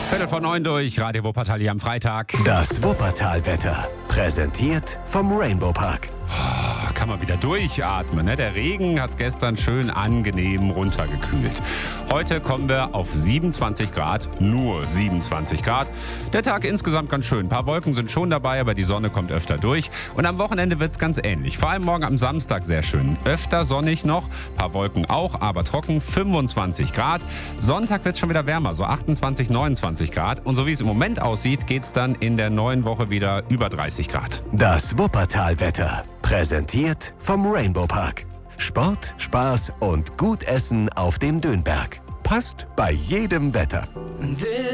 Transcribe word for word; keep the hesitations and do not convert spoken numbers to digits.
Viertel vor neun durch, Radio Wuppertal hier am Freitag. Das Wuppertal-Wetter, präsentiert vom Rainbow Park. Kann man wieder durchatmen. Ne? Der Regen hat es gestern schön angenehm runtergekühlt. Heute kommen wir auf siebenundzwanzig Grad, nur siebenundzwanzig Grad. Der Tag insgesamt ganz schön. Ein paar Wolken sind schon dabei, aber die Sonne kommt öfter durch. Und am Wochenende wird es ganz ähnlich. Vor allem morgen am Samstag sehr schön. Öfter sonnig noch, ein paar Wolken auch, aber trocken, fünfundzwanzig Grad. Sonntag wird es schon wieder wärmer, so achtundzwanzig, neunundzwanzig Grad. Und so wie es im Moment aussieht, geht es dann in der neuen Woche wieder über dreißig Grad. Das Wuppertal-Wetter, präsentiert vom Rainbow Park. Sport, Spaß und gut Essen auf dem Dönberg. Passt bei jedem Wetter.